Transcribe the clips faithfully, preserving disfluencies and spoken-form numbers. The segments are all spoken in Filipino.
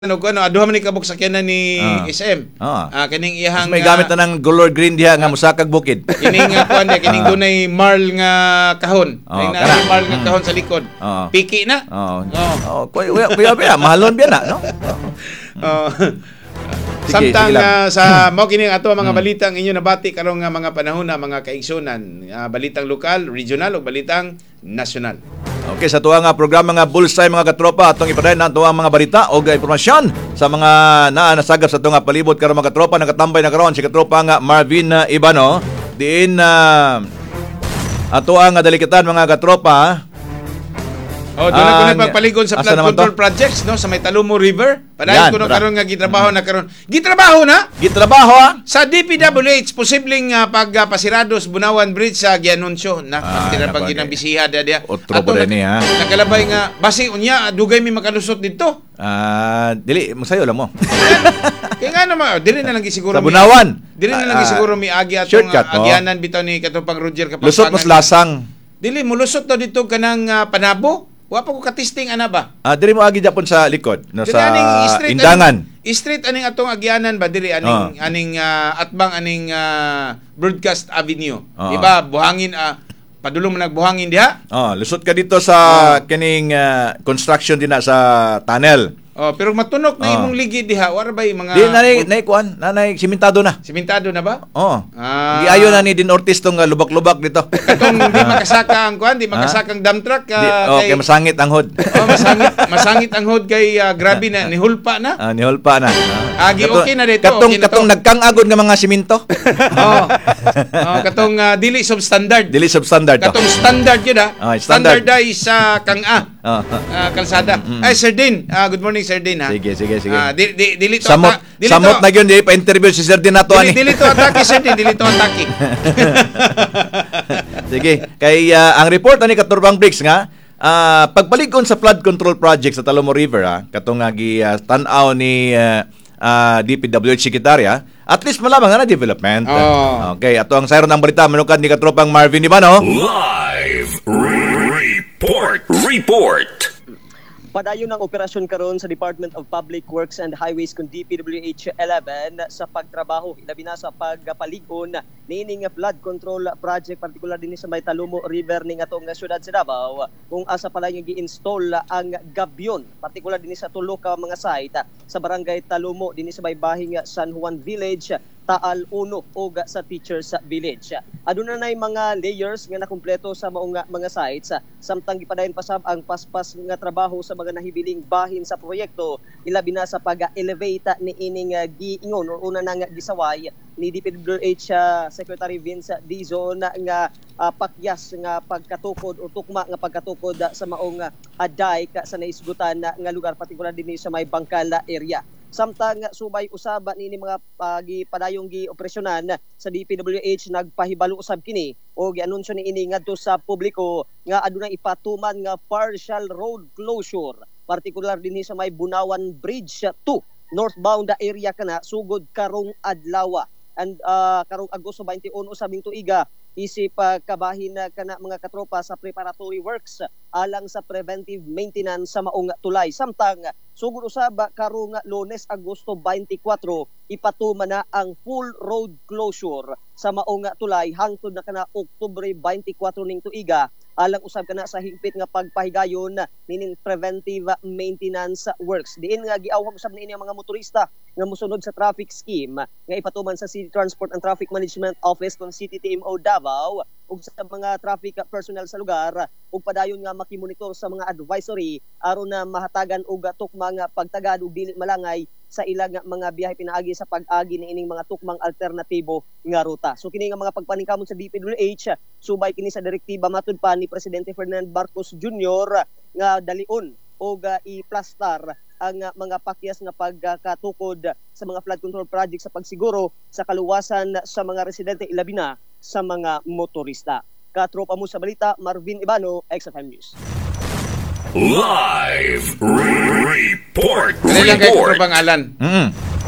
ano ko ano aduha man ni kabuk sakyanan ni Ah. S M. Ah. Ah kining iyahang Mas may gamit na ng color green diha nga musakag bukid. kining nga kuan diha kining Ah. dunay marl nga kahon. Oh, Kining kana. na marl nga Mm. kahon sa likod. Oo. Piki na. Oo. Oo. Oh, kuya kuya kuya mahalon biya na, no? Oh. Sige, Samtang sige lang. ah, sa mao kini ang ato mga balitang inyo nabati karon nga mga panahon na mga kaigsunan, ah, balitang lokal, regional ug balitang nasyonal. Okay, sa tuwa nga programa nga Bullseye mga katropa, atong ipadayon na tuwa mga balita o impormasyon sa mga naa nasagap sa tuwa nga palibot karon mga katropa. Nakatambay na karon si katropa nga Marvin uh, Ibano diin na uh, ato nga dalikatan mga katropa. Oh, doon na ko Ah, na pagpaligon sa asa flood naman control to? projects no sa may Talumo River. Yan, Padayon ko na bra. karon nga gitrabaho na karon. Gitrabaho na Gitrabaho ah. sa D P W H posibleng uh, pagpasirados Bunawan Bridge sa gianunsyo na Ah, tira nako, pag ginang bisiha dia dia. Otro pa din eh, ha? Nakalabay nga basi unya dugay mi makalusot dito. Ah, dili masayo lang mo. Kaya nga naman, dili na lang gisiguro Sa Bunawan. Dili na lang Ah, gisiguro mi agi atong shortcut, uh, oh. agyanan bitaw ni katupang Roger Kapampangan. Lusot mas lasang. Dili mulusot to dito kanang uh, Panabo. Wa pa ko katisting ana ba? Ah, diri mo agi japon sa likod, no, Dili sa aning street, Indangan. Aning, street aning atong agyanan ba dili aning Oh. aning uh, atbang aning uh, Broadcast Avenue. Oh. Di ba? Buhangin uh, padulong man nagbuhangin diha. Oh, lusot ka dito sa kining ah, construction din na sa tunnel. Oh, pero matunok na Oh. imong ligi diha. Wala ba yung mga Di nanay nay kuan, nanay simentado na. simentado na ba? Oh. Ah. Giayo na ni Din Ortiz tong ah, lubak-lubak dito. Katong di makasaka ang kuan, di makasaka ang dump truck. Di, Uh, oh, kay masangit ang hood. oh, masangit, masangit ang hood kay uh, grabe na nihulpa na. Ah, nihol pa na. Ah, gi- okay na dito, Katong okay na to. katong nagkangagod nga mga simento. oh. oh, katong uh, dili substandard. Dili substandard to. Katong standard yun ha. Ah, standard. Standardize sa kang A. Oh. ah, kalsada. Ay, Sir Din. Ah, good morning, Sir Din ha. Sige, sige, sige. Ah, di, di, dili to Samot, ata- dili samot to- na gyud di pa interview si Sir Din nato Dili, ani. dili to atake, Sir Din. Dili to atake. Sige, kay ah, ang report ani Katurbang Bricks nga ah, pagpalig-on sa flood control project sa Talumo River ah, katong nga gi ah, tan-aw ni ah, ah, D P W H Secretary ah, at least malamang na development. Oh. Okay, ato ang sayro ng balita manukad ni Katropang Marvin Ibano. Live report. Report. Padayon ang operasyon karon sa Department of Public Works and Highways kung D P W H eleven sa pagtrabaho ilabi na sa pagpalig-on niining flood control project partikular din sa may Talumo River ning atong syudad sa Davao kung asa pala yung gi-install ang gabyon partikular din sa tulo ka mga site sa barangay Talumo din sa may bahing San Juan Village, Taal Uno o sa Teachers Village. Aduna nay mga layers nga nakumpleto sa maong mga sites samtang gipadayon pa sab ang paspas nga trabaho sa mga nahibiling bahin sa proyekto ilabi na sa pag-elevate ni ining uh, giingon o una nang gisaway ni D P W H uh, Secretary Vince Dizon nga uh, pakyas nga pagkatukod o tukma nga pagkatukod uh, sa maong uh, dike sa naisgutan uh, nga lugar partikular din sa may Bangkala area. Samtang subay usab ni mga pagipadayong uh, gi-operasyonan sa D P W H nagpahibalo usab kini o gianunsyo ni ini ngadto sa publiko nga aduna ipatuman nga partial road closure partikular dinhi sa may Bunawan Bridge two northbound area kana sugod karong adlaw and uh, karong Agosto twenty-one sabing tuiga isip uh, kabahin na kana mga katropa sa preparatory works alang sa preventive maintenance sa maong tulay. Samtang sugod usab karong Lunes Agosto twenty-four ipatuman na ang full road closure sa maong tulay hangtod na kana Oktubre twenty-four ning tuiga alang usab kana sa higpit nga pagpahigayon nining preventive maintenance works. Diin nga giawhag usab niini ang mga motorista nga mosunod sa traffic scheme nga ipatuman sa City Transport and Traffic Management Office kung City T M O Davao ug sa mga traffic personnel sa lugar ug padayon nga makimonitor sa mga advisory aron na mahatagan og tukma nga pagtagad ug dili malangay sa ilang mga biyahe pinaagi sa pag-agi niining mga tukmang alternatibo nga ruta. So kini nga mga pagpaningkamon sa D P W H subay kini sa direktiba matud pa ni Presidente Ferdinand Marcos Junior nga dalion og uh, i-plastar ang uh, mga pakyas nga pagkatukod sa mga flood control project sa pagsiguro sa kaluwasan sa mga residente ilabi na sa mga motorista. Katropa mo sa balita, Marvin Ibano, X F M News. Live report. Kani lang kay Report. katropang Alan. Mm.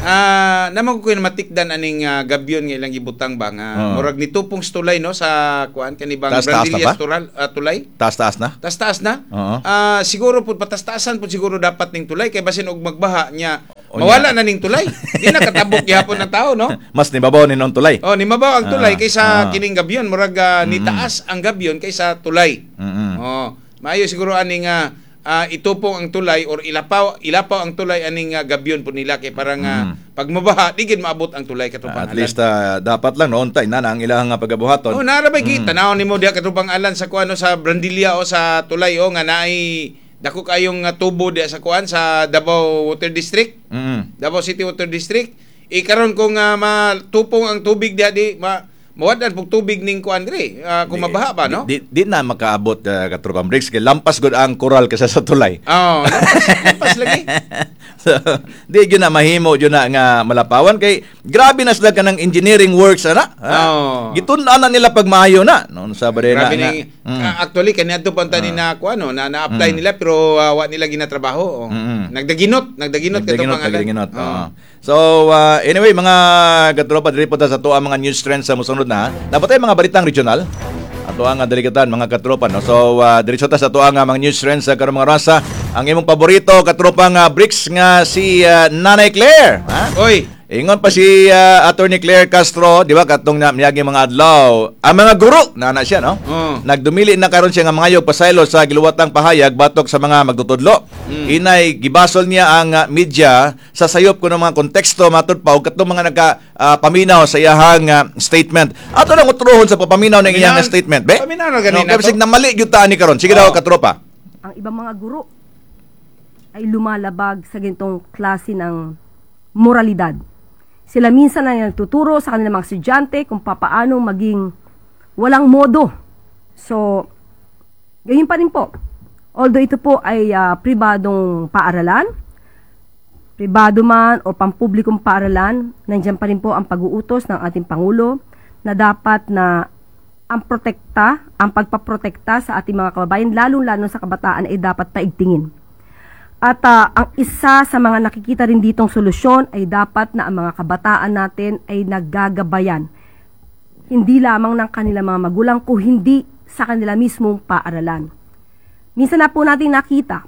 Ah, naman ko yung matikdan aning uh, gabyon nga ilang gibutang ba nga Oo. murag ni tupong tulay no sa kuan kanibang Taas-taas na Brandilias ba? tural, ah, tulay. Taas-taas na? Tas-taas na. Oo. Ah, siguro pud patas-taasan pud siguro dapat ning tulay kay basin og magbaha nya O mawala nya. na ning tulay. Di na katabok gihapon ng tao no. Mas nibabaw ni noong tulay. Oh, ni mabaw ang tulay Ah, kaysa ah. kining gabyon murag uh, ni taas ang gabyon kaysa tulay. Mm-mm. Oh, maayo siguro aning uh, uh, itupong ang tulay or ilapaw ilapaw ang tulay aning uh, gabyon po nila kay parang uh, Mm. pag mabaha di gid maabot ang tulay katupang At alan. least ah, dapat lang noon tay na na ang ilang nga pagabuhaton. Oh, narabay mm. tanaw nimo diha katupang alan sa kuano sa Brandilla o sa tulay o nga naay dako kayong uh, tubo diha sa kuan sa Davao Water District, Mm. Davao City Water District. Ikaron kung uh, matupong ang tubig diha di ma mawadan pug tubig ning kuan diri uh, kung mabaha ba no? Di, di, di na makaabot uh, katropang bricks kay lampas gud ang koral kaysa sa tulay. Oh, lampas, lampas lagi. So, di gyud na mahimo gyud na nga malapawan kay grabe na sila kanang engineering works ana. Oh. Gitun-an na nila pag maayo na. No sa bare na. Grabe nga. ning Mm. ah, actually kaniadto pa ni na kuano na na-apply nila pero uh, wa nila ginatrabaho. Oh. Mm-mm. Nagdaginot, nagdaginot kato Nagdaginot, pangalan. nagdaginot. Oh. Oo. So, uh, anyway, mga katropa, diri po ta sa tuwa mga news trends sa musunod na. Dapat tayo mga balitang regional. Ato ang delikatan, mga katropa. No? So, uh, diretso ta sa tuwa nga mga news trends sa karong mga rasa. Ang imong paborito, katropa nga bricks nga si uh, Nanay Claire. Ha? Oy, Ingon pa si uh, Attorney Claire Castro, di ba, katong na miyagi mga adlaw. Ang mga guro, na na siya, no? Oh. Nagdumili na karon siya nga mga yog pasaylo sa giluwatang pahayag batok sa mga magtutudlo. Mm. Inay gibasol niya ang uh, media sa sayop kuno mga konteksto matud pa ug katong mga nagka uh, paminaw sa iyahang uh, statement. Ato lang utrohon sa papaminaw ng iyang Paminaw- statement, be. paminaw na ganina no, kasi to. namali gyud ta ni karon. Sige daw Oh. katropa. Ang ibang mga guro ay lumalabag sa ganitong klase ng moralidad. Sila minsan ay nagtuturo sa kanilang mga estudyante kung papaano maging walang modo. So, ganyan pa rin po. Although ito po ay ah, pribadong paaralan, pribado man o pampublikong paaralan, nandiyan pa rin po ang pag-uutos ng ating Pangulo na dapat na ang protekta, ang pagpaprotekta sa ating mga kababayan, lalong-lalo sa kabataan ay dapat paigtingin. At ah, ang isa sa mga nakikita rin ditong solusyon ay dapat na ang mga kabataan natin ay naggagabayan. Hindi lamang ng kanilang mga magulang, kung hindi sa kanila mismong paaralan. Minsan na po natin nakita,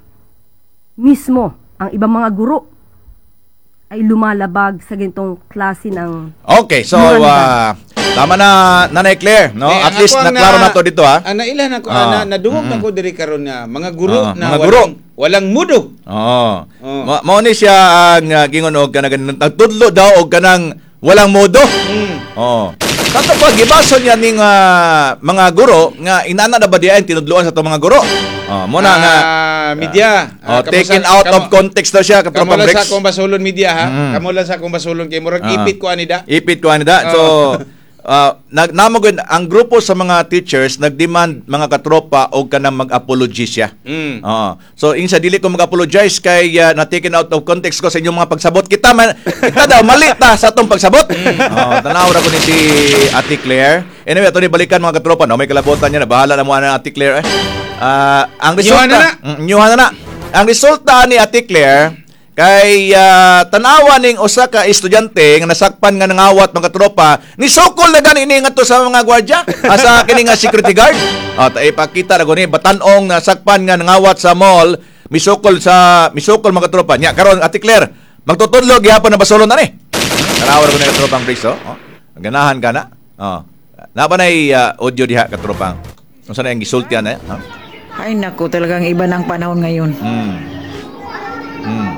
mismo ang ibang mga guro ay lumalabag sa ganitong klase ng Okay, so uh, tama na Nanay Claire, no? Eh, At ang least ako ang naklaro na- na to dito, ha. Ang nailan ako Ah. na nadungog Mm. na ko diri karon nga mga guro Ah, na mga guro. walang walang mudo. Oo. Oh. Ma- mao ni siya ang uh, gingon og kanang ganun- nagtudlo daw og kanang walang modo. Mm. Oo. Kanto pa gibasol niya ning ah, mga guro nga inana na ba diyan tinudloan sa to mga guro. Oh, mo na nga Ah, media. oh, Ah, kamu taken sa- out kamu- of context daw siya Kamo katropang lang sa Rex. akong basulon media ha. Mm. Kamo lang sa akong basulon kay murag Ah. ipit ko anida. Ipit ko anida. So Uh, nag namagod ang grupo sa mga teachers nagdemand mga katropa og kanang mag-apology siya. Mm. Oo. So insa dili ko mag-apologize kay uh, na taken out of context ko sa inyong mga pagsabot. Kita man kita daw mali ta sa atong pagsabot. Oo, tanaw ra ko ni si Ate Claire. Anyway, ato ni balikan mga katropa, no. May kalabotan niya na bahala na mo na Ate Claire. Eh. Ah, ang Inyuhan resulta, na Mm, inyuhan na na. Ang resulta ni Ate Claire kay uh, tanawa ning usa ka estudyante nga nasakpan nga nangawat mga tropa ni sukol na gani ini ngadto sa mga gwardiya asa kini nga security guard at ipakita ra guni batan-ong nasakpan nga nangawat sa mall misukol sa misukol mga tropa nya karon Ate Claire magtutudlo gihapon na basolon ani tanawa ra guni ka tropang breaks oh ganahan ka na oh na ba nay uh, audio diha ka tropang unsa na yung gisultian eh huh? Ay naku, talagang iba ng panahon ngayon. Hmm. Hmm.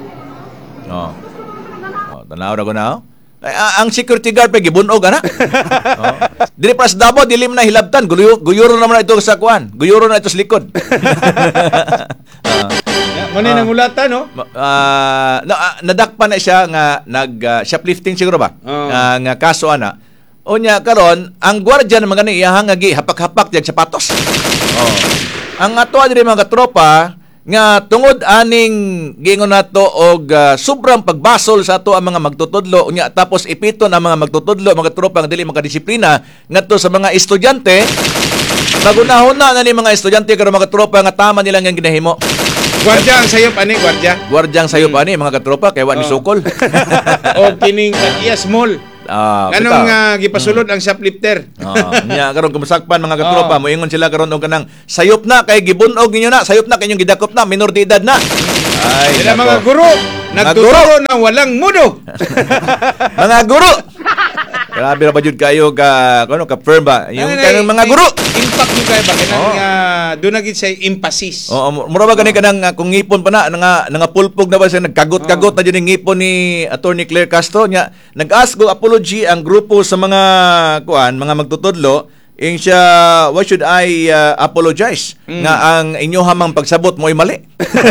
Oh. Oh, tanaw ra ko na. Oh. Ay, a- ang security guard pa gibunog ana. Oh. Dili pas Davao dilim na hilabtan, guyo guyuro naman na ito sa kuan. Guyuro na ito sa likod. Ah, Mo ni nangulatan no. ma- ah, na, ah, nadakpan na siya nga nag ah, shoplifting siguro ba? Oh. Ah, nga kaso ana. Unya karon ang gwardiya naman gani iyahang nga gi hapak-hapak jag sapatos. Oh. Ang ato diri mga tropa nga tungod aning gingon nato og uh, sobrang pagbasol sa ato ang mga magtutudlo unya tapos ipiton ang mga magtutudlo mga tropa nga dili makadisiplina ngadto sa mga estudyante nagunahon na na ni mga estudyante karon mga tropa nga tama nila nga ginahimo Gwardya ang sayop ani, gwardya. Gwardyang sayop ani mga katropa kay wa ni Oh. sukol. O kining iya small. Ah, Kanong bitaw. uh, gipasulod ang shoplifter. Ah, nya karon kumusakpan mga katropa, Oh. moingon sila karon og kanang sayop na kay gibunog ninyo na, sayop na kay inyong gidakop na, minor de edad na. Ay, Sila nako. mga guro, nagtuturo na walang mudo. Mga guro. Grabe ra ba jud kayo ka kuno ka firm ba? Yung kanang mga guro. Impact mo kayo ba? Kanang Oh. uh, doon na gid say emphasis. Oo, mura ba gani kanang uh, kung ngipon pa na nga nga pulpog na ba siya nagkagot-kagot na jud yung ngipon ni Attorney Claire Castro nya nag-ask go apology ang grupo sa mga kuan, mga magtutudlo ing siya, why should I uh, apologize Mm. nga ang inyo hamang pagsabot mo ay mali.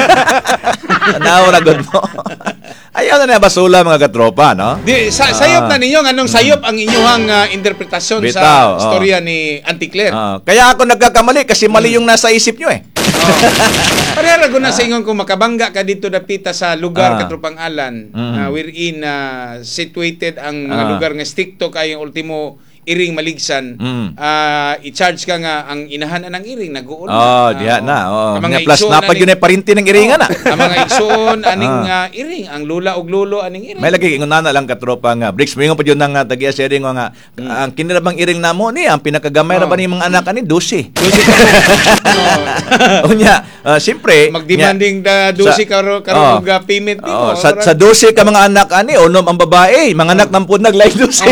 Tanaw ra gud mo. Ayaw na na basula mga katropa, no? Di, sa, sayop na ninyo anong sayop ang inyong uh, interpretasyon Bitaw, sa oh. storya ni Auntie Claire. Ah, kaya ako nagkakamali kasi mali yung nasa isip nyo eh. Parehara ko na sa ingon kung makabangga ka dito dapita sa lugar Ah. Katrupang Alan, Mm. uh, wherein uh, situated ang mga Ah. lugar nga stikto kayong ultimo iring maligsan, Mm. uh, i-charge ka nga ang inahanan ng iring naguon Oh, diha na. Oh. Ang mga Nga plus igsoon napag yun aning- ay parinti ng iringan na. ang mga igsoon aning Ah. uh, iring, ang lula ug lulo aning iring. May lagi ingon na lang katropa nga bricks mo ingon pa jud nang uh, tagiya sharing nga Mm. ang kinirabang iring namo ni ang pinakagamay ra Oh. ba ni mga anak ani dosi. Dosi ka mo. Unya, uh, siyempre Magdemanding da dosi ka ro Oh. karon og uh, payment dito. Oh, sa, sa dosi ka mga anak ani unom ang babae, mga anak nang punag like dosi.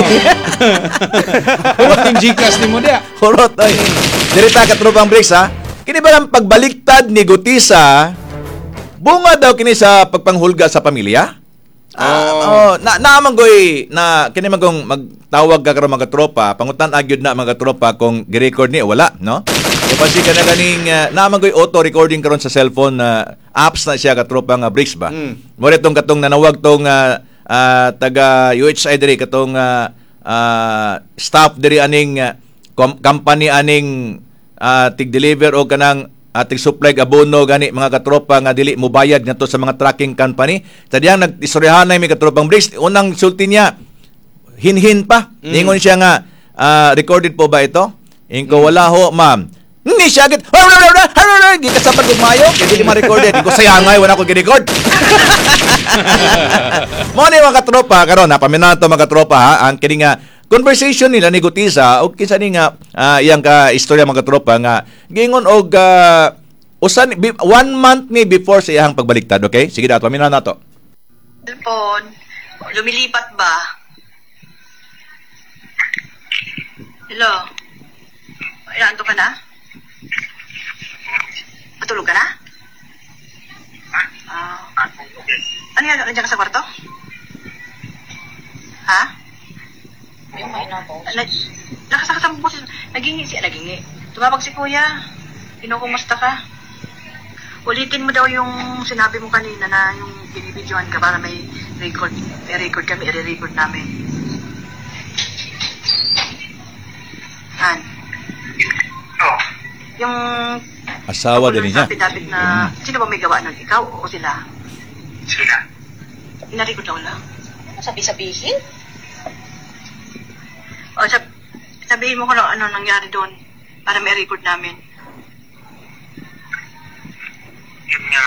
Pero tin Gcash ni mo dia. Horot ay. Dirita ka tropang bricks ha. Kini ba ang pagbaliktad ni Gutisa bunga daw kini sa pagpanghulga sa pamilya? Ah, oh, na naman goy na kini magong magtawag ka karon mga tropa, pangutan agyud na mga tropa kung gi-record ni wala, no? Kaya pasi ka na ganing uh, naman goy auto recording karon sa cellphone na uh, apps na siya ka tropa nga bricks ba. Mm. Mo tong katong nanawag tong uh, uh, taga U H I diri katong uh, uh, staff diri aning uh, com- company aning uh, tig-deliver o kanang ating supply abono gani mga katropa nga dili mo bayad ngadto sa mga tracking company. Tadiyang nag-istoryahanay mi katropang bricks unang sulti niya hinhin pa. Mm. Ningon siya nga ah, recorded po ba ito? Ingko wala ho ma'am. Hindi siya agad. Di kasabad kong mayo. Kaya di ma-recorded. Hindi ko sayangay. Wala ko gi-record. Mo ni mga katropa. Karon ha. Paminahan to mga katropa ha. Ang kini nga conversation nila ni Gutisa. O kinsa ni nga uh, iyang ka istorya mga katropa nga. Gingon og uh, usan, bi- one month ni before sa iyang pagbaliktad. Okay? Sige dato. Paminahan na to. Cellphone, lumilipat ba? Hello? Inaanto ka na? Matulog ka na? Ah. Ano yan? Nandiyan ka sa kwarto? Ha? Na, nakasakasama mo boses. Nagingi siya, nagingi. Tumawag si kuya. Kinukumusta ka? Ulitin mo daw yung sinabi mo kanina na yung binibidyoan ka para may record. May record kami, i-record namin. Han? Oh, Yung Asawa din niya. Dapat na, sino ba may gawa nun? Ikaw o sila? sila. Inarecord daw lang. Sabi-sabihin? O, sab sabihin mo ko lang ano nangyari doon para may record namin. Yun nga,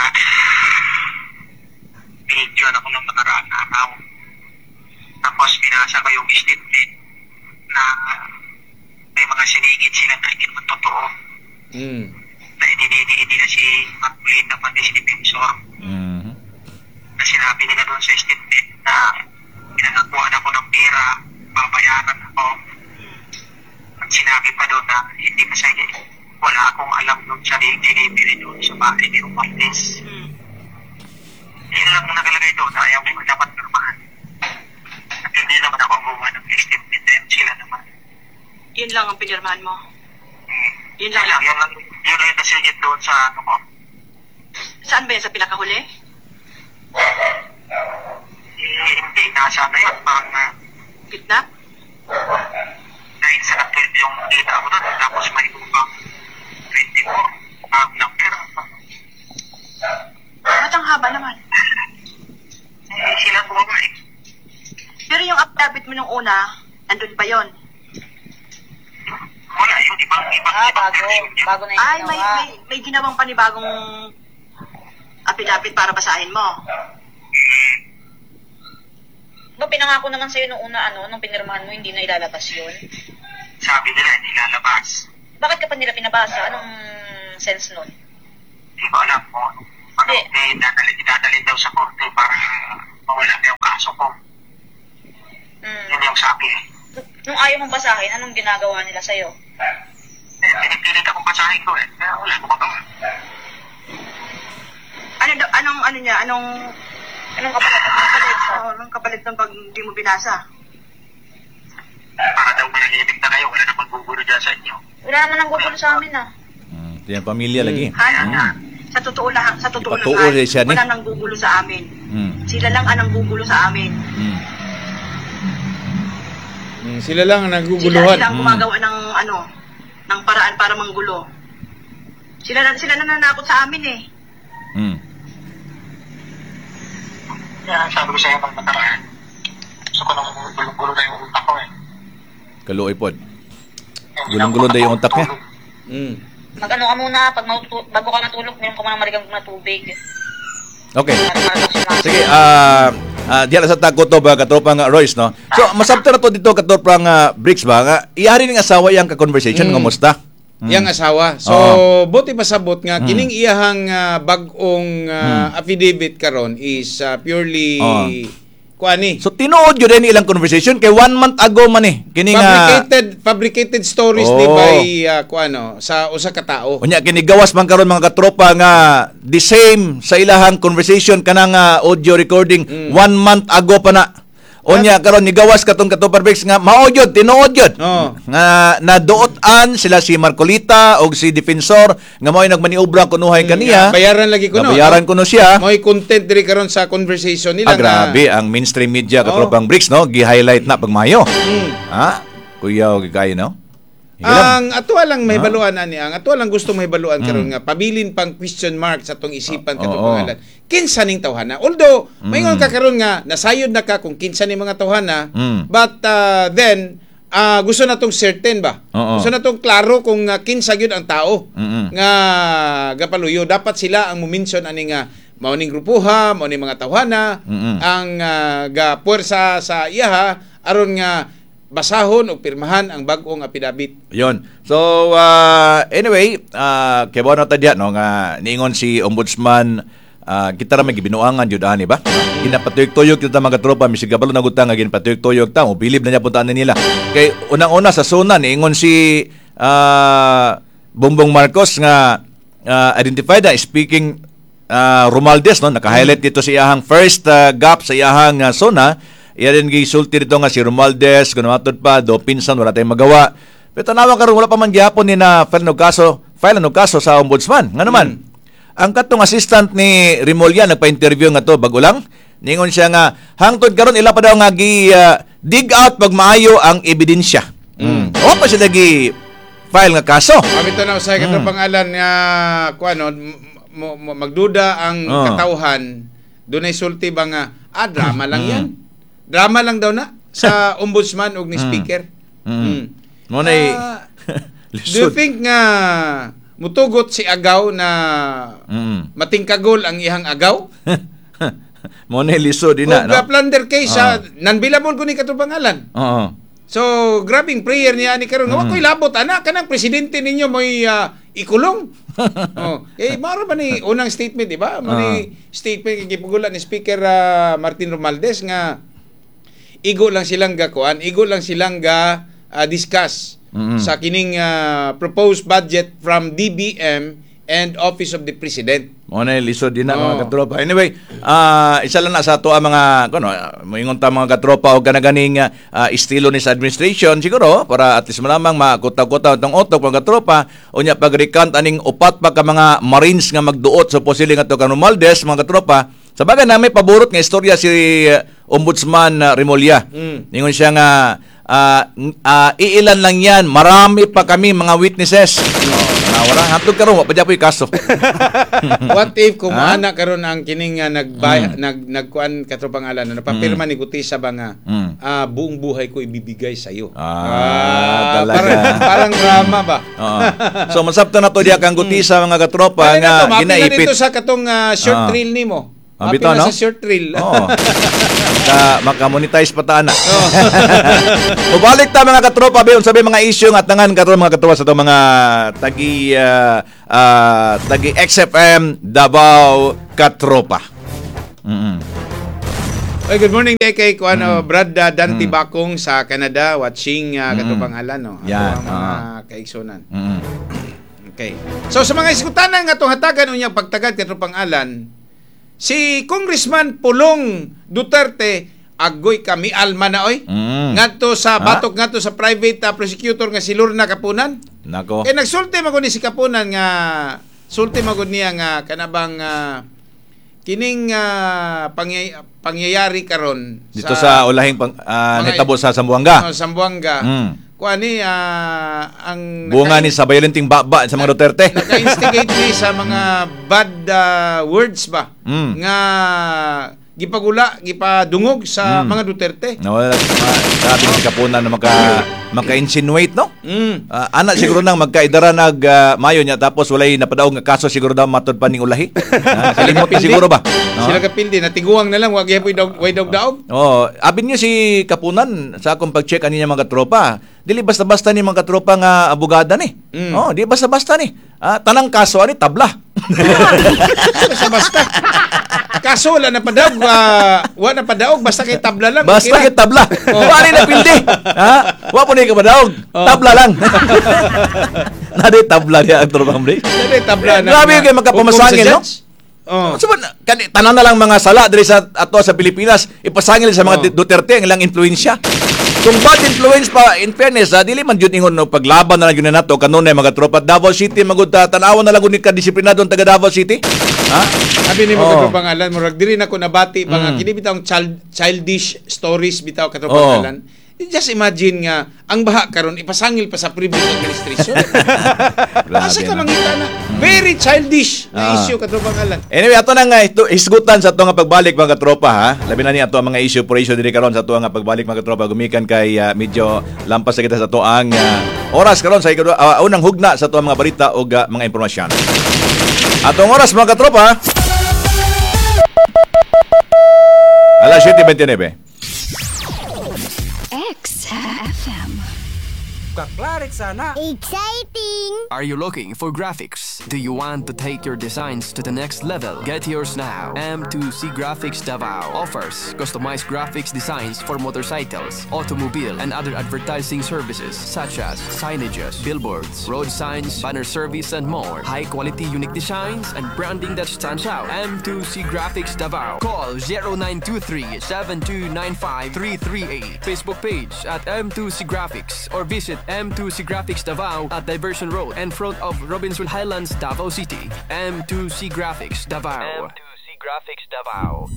binidyoan ako ng nakaraan araw. Tapos binasa ko yung statement na may mga siningit silang na hindi naman totoo. Mm. Na hindi na si Maclean na pati si Defensor. Mhm. Na sinabi nila doon sa statement na pinagakuan ako ng pera, babayaran ako. At sinabi pa doon na hindi pa sa wala akong alam doon sa delivery doon sa bahay ni Umartes. Hmm. Yun lang nakalagay doon na ayaw ko dapat normahan. At hindi naman ako gumawa ng statement na sila naman. Yun lang ang pinirmahan mo. Hmm. Yun lang Yun lang. lang, yun lang, yun lang yung nasingit doon sa ano ko. Saan ba yan? Sa pinakahuli? Eh, hindi, nasa na yun. Parang na, Kidnap? nine sa akin yung kita ko doon. Tapos may upang twenty-four ang number. Ba't ang haba naman? Eh, sila gumawa eh. Pero yung affidavit mo nung una, andun pa yon. Wala, yung ibang, ibang, Ah, ibang bago. version niya. Bago na yung Ay, may, ginawa. may, may ginawang panibagong Apid-apid para basahin mo. Ba, pinangako naman sa'yo nung una, ano, nung pinirmahan mo, hindi na ilalabas yun. Sabi nila, hindi lalabas. Bakit ka pa nila pinabasa? Anong sense nun? Hindi ko alam po. Ano, Hindi. eh, dadalhin, dadalhin daw sa korte para mawala na yung kaso ko. Hmm. Yun yung sabi eh. Nung ayaw mong basahin, anong ginagawa nila sa'yo? Eh, pinipilit akong basahin ko eh. Kaya wala ko magawa. Ano, daw- anong, ano niya, anong, anong kapalit? Anong kapalit? Oo, anong kapalit ng pag hindi mo binasa? Para daw manahimik na kayo, wala na maggugulo dyan sa inyo. Wala naman ang gugulo sa amin, ah. Mm, yan pamilya lagi. Kaya nga. Sa totoo lang, sa totoo lang, Ipatuo rin siya ni. wala nang gugulo sa amin. Mm. Sila lang ang gugulo sa amin. Mm. Mm, sila lang ang Sila, naguguluhan. sila ang gumagawa ng ano, ng paraan para manggulo. Sila na sila nananakot sa amin eh. Mm. Kaya sabi ko sa'yo pag nakaraan, gusto ko nang gulong-gulo na yung utak ko eh. Kaluoy pod. Gulong-gulong na yung utak niya. Mm. Mag-ano ka muna, pag mautu- bago ka matulog, meron ka muna marigang na tubig. Okay. Para malakas yung mga- Sige, ah uh, diyan sa tago to ba katropang uh, Royce, no? So, masabta na to dito katropang uh, Bricks ba nga iyari ning asawa yang ka conversation Mm. kumusta? Mm. Yang asawa. So, Oo. buti masabot nga, Mm. kining iyahang ah, bag-ong ah, Mm. affidavit karon is ah, purely Oo. kuani. So tinuod yun din ilang conversation kay one month ago man eh. Kini nga fabricated fabricated stories Oo. ni by ah, kuano sa usa ka tao. unya kini gawas man karon mga katropa nga the same sa ilahang conversation kanang uh, audio recording Mm. one month ago pa na. Unya karon ni gawas katong katropang Bricks nga mao jud tinuod jud. Oo. Nga naduot-an sila si Marcolita og si defensor nga mo'y nagmaniobra kunuhay kaniya. Bayaran lagi ko no. Nabayaran kuno siya. Mo'y content diri karon sa conversation Ah, nila grabe ang mainstream media Oo. katropang Bricks no, gi-highlight na pagmayo. Mm. Ha? Kuya og kayo no? Hige lang. Ang ato lang may Ah. baluan ani ang ato lang gusto may baluan karon nga pabilin pang question mark sa tong isipan Oo. kadto pangalan. Kinsa ning tawhana? Although mayngon ka karon nga nasayod na ka kung kinsa ning mga tawhana, Mm. but uh, then ah, gusto na tong certain ba? Oo. Gusto na tong klaro kung uh, kinsa gyud ang tao Mm-mm. nga gapaluyo. Dapat sila ang mumention ani nga mao ning grupuha, mao ning mga tawhana Mm-mm. ang uh, ga puwersa sa iyaha aron nga basahon o pirmahan ang bag-ong affidavit. Yon. So uh, anyway, uh, kay na ta diya no nga niingon si Ombudsman uh, kita ra may gibinuangan jud ani ba? Ginapatuyok-tuyok kita mga tropa misig kabalo na gutang nga ginapatuyok-tuyok ta, bilib na niya puntaan nila. Kay unang-una sa zona niingon si uh, Bongbong Marcos nga uh, identified na speaking uh, Romualdez no naka-highlight dito sa iyahang first uh, gap sa iyahang uh, zona. Iya rin gisulti dito nga si Romualdez, kuno matod pa do pinsan wala tayong magawa. Pero tanawa karon wala pa man gihapon ni na file no kaso, file no kaso sa ombudsman. Nga naman. Ang katong assistant ni Rimulya nagpa-interview nga to bago lang. Ningon siya nga hangtod karon ila pa daw nga gi uh, dig out pag maayo ang ebidensya. Mm. O pa siya nagi file nga kaso. Pamito na usay katong pangalan nga kuano mo, mo, magduda ang Oh. katawhan dunay sulti ba nga ah drama lang yan. Drama lang daw na sa ombudsman ug ni speaker. Mm. Mm. Mo nay Ah, Do you think nga mutugot si agaw na Mm. matingkagol ang ihang agaw? Mo nay lisod O ina no. plunder case Ah. sa non-billable ko ni katong pangalan. Oo. So, grabing prayer niya ni karon. Nga ko'y labot, anak, kanang presidente ninyo mo'y ah, ikulong. oh. Eh, maro ba ni unang statement, di ba? Mo ni statement, kipugulan ni Speaker ah, Martin Romualdez nga igo lang silang gakuan, igo lang silang ga ah, discuss Mm-mm. sa kining ah, proposed budget from D B M and Office of the President. Mo na lisod din na Oo. mga katropa. Anyway, ah isa lang na sa ato ang mga kuno, moingon ta mga katropa og kanaganing uh, estilo ni sa administration siguro para at least malamang makutaw-kutaw tong otok mga katropa unya pag-recount aning upat pa ka mga Marines nga magduot sa posible nga to kan Romualdez mga katropa. Sa bagay na may paborot nga istorya si uh, Ombudsman uh, Rimulya. Mm. Ningon siya nga ah, ah, iilan lang yan, marami pa kami mga witnesses. Nawara hatod karon wa pa japoy kaso. What if kung Ha? ana karon ang kining nga nagbay nag nagkuan katropang alan na napapirma ni Gutisa ba nga Mm. ah, buong buhay ko ibibigay sa iyo. Ah, talaga. Parang, parang drama ba? Oo. So masabta na to diya kang Gutisa mga katropa Ano na nga to, mapi na ginaipit. dito sa katong ah, short Ah. reel nimo. Ah, Mapi bitaw, na no? sa short reel. Oo. Maka, maka-monetize pa ta na. Mubalik ta mga katropa ba sabi mga issue nga tangan karon mga katropa sa itong mga tagi ah, ah, tagi X F M Davao katropa. Mm. Oy, good morning day kay ko ano, Mm. Brad uh, Dante Mm. Bakong sa Canada watching uh, Mm. katropang alan no. Ato Yan, ang mga ah. kaigsunan. Mm. Okay. So sa mga iskutanan nga itong hatagan unyang pagtagad katropang alan, si Congressman Pulong Duterte agoy kami alma na oy. Mm. Ngadto sa Ha? batok ngadto sa private uh, prosecutor nga si Lorna Kapunan. Nako. Kay nagsulti magud ni si Kapunan nga sulti magud niya nga kanabang uh, kining uh, pangyay- pangyayari karon Dito sa ulahing pang, ah, Mga- nitabo sa Zamboanga. oh, Sambuanga. Mm. Kuan ni ah, ang Bunga naka- ni sa violenting baba sa mga Duterte. naka-instigate ni sa mga bad ah, words ba Mm. nga gipagula gipadungog sa Mm. mga Duterte. No, sabi ni si Kapunan na maka maka-insinuate no? Mm. Ah, ana siguro nang magkaidara nag ah, mayo niya tapos walay napadaog nga kaso siguro daw matud pa ning ulahi. Ah, kalimot na siguro ba? No? Sila kapildi natiguang na lang wag gyapon daog way daog daog. Oh, abin niyo si Kapunan sa akong pag-check ani niya mga tropa. Dili basta-basta ni mga tropa nga abogada ni. Mm. Oh, di basta-basta ni. Ah, tanang kaso ani tabla. Basta basta. Kaso wala na padaog, uh, wala na padaog basta kay tabla lang. Basta okay kay tabla. Oh. Wala na pildi. Ha? Wa po ni ka madaog. Oh. Tabla lang. Nade tabla niya ang tropa mo. Dali, tabla na. Grabe kayo magkapamasangil, no? Oh. So, kani tanan na lang mga sala diri sa ato sa Pilipinas ipasangil sa mga Oh. Duterte ang ilang influensya. Kung bad influence pa in fairness ha, dili man jud ingon no paglaban na lang yun nato kanunay mga tropa Davao City magud ta tan-awon na lang gud ni ka disiplinado ang taga Davao City. Ha? Sabi ni mo Oh. katong pangalan mo rag diri na ko nabati pa nga Mm. kini bitaw child, childish stories bitaw katong Oh. pangalan. Just imagine nga ang baha karon ipasangil pa sa privilege administration. Asa ka na. mangita na very childish na Ah. issue katong pangalan. Anyway, ato na nga ito, isgutan sa ato nga pagbalik mga katropa ha. Labi na ni ato ang mga issue for issue diri karon sa ato nga pagbalik mga katropa gumikan kay ah, medyo lampas sa kita sa ato ang ah, oras karon sa ikadua ah, unang hugna sa ato ang mga balita o ah, mga impormasyon. Atong oras mga katropa. Alas seven twenty-nine. X F M. Kaklarit sana. Exciting! Are you looking for graphics? Do you want to take your designs to the next level? Get yours now. M two C Graphics Davao offers customized graphics designs for motorcycles, automobile, and other advertising services such as signages, billboards, road signs, banner service, and more. High-quality unique designs and branding that stands out. M two C Graphics Davao. Call zero nine two three, seven two nine five, three three eight. Facebook page at M two C Graphics or visit M two C Graphics Davao at Diversion Road in front of Robinson Highlands, Davao City. M two C Graphics Davao. M two C Graphics Davao.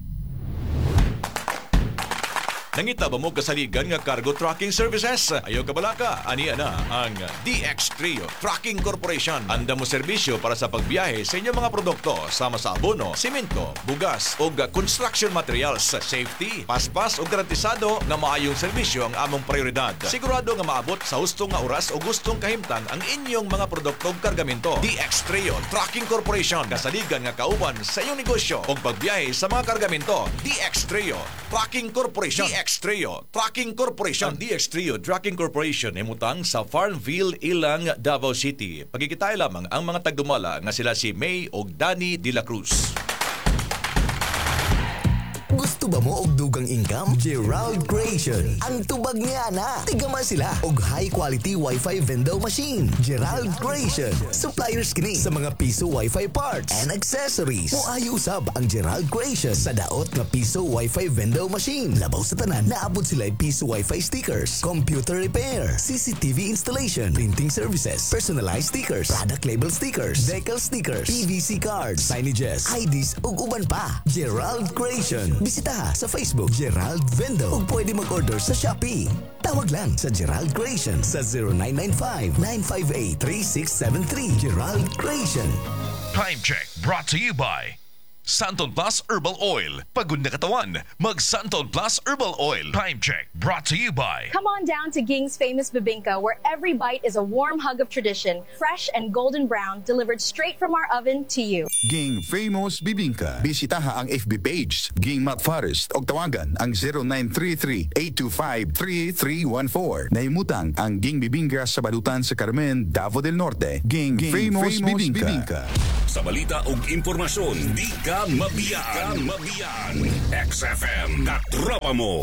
Nangita ba mo kasaligan nga cargo tracking services? Ayaw ka balaka, aniya na ang D X Trio Tracking Corporation. Anda mo serbisyo para sa pagbiyahe sa inyong mga produkto sama sa abono, simento, bugas o construction materials, safety, paspas o garantisado nga maayong serbisyo ang among prioridad. Sigurado nga maabot sa hustong nga oras o gustong kahimtang ang inyong mga produkto o kargamento. D X Trio Tracking Corporation kasaligan nga kauban sa iyong negosyo o pagbiyahe sa mga kargamento. D X Trio Tracking Corporation. D X Trio Tracking Corporation. Ang D X Trio Tracking Corporation imutang sa Farmville, Ilang, Davao City. Pagkikitay lamang ang mga tagdumala nga sila si May o Danny De La Cruz. Gusto ba mo og dugang income? Gerald Creation. Ang tubag niya na. Tigaman sila og high quality Wi-Fi vendor machine. Gerald Creation. Suppliers kini sa mga piso Wi-Fi parts and accessories. Moayo usab ang Gerald Creation sa daot nga piso Wi-Fi vendor machine. Labaw sa tanan, naabot sila piso Wi-Fi stickers, computer repair, C C T V installation, printing services, personalized stickers, product label stickers, decal stickers, P V C cards, signages, I Ds ug uban pa. Gerald Creation. Bisita sa Facebook Gerald Vendo o pwede mag-order sa Shopee. Tawag lang sa Gerald Creation sa zero nine nine five, nine five eight, three six seven three. Gerald Creation. Time check brought to you by Santon Plus Herbal Oil. Pagod na katawan, mag Santon Plus Herbal Oil. Time check brought to you by Come on down to Ging's famous bibingka, where every bite is a warm hug of tradition, fresh and golden brown, delivered straight from our oven to you. Ging Famous Bibingka. Bisitaha ang F B page Ging Mount Forest o tawagan ang zero nine three three, eight two five, three three one four. Naimutang ang Ging Bibingka sa Balutan sa Carmen, Davao del Norte. Ging, Ging Famous, Famous Bibingka. Bibingka. Sa balita ug impormasyon, di ka mabiyaan. mabiyaan. X F M, katropa mo.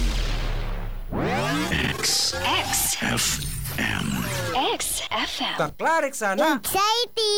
X. X. F M. X F M. Kaklarik sana. Exciting!